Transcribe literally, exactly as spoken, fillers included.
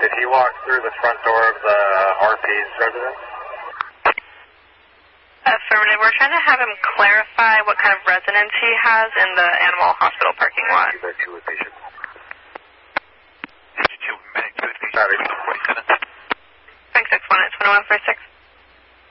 Did he walk through the front door of the R P's residence? Affirmative. We're trying to have him clarify what kind of residence he has in the animal hospital parking lot. fifty-two with patient. fifty-two, medic two with patient. forty-seven. Frank six one, it's one oh one four six.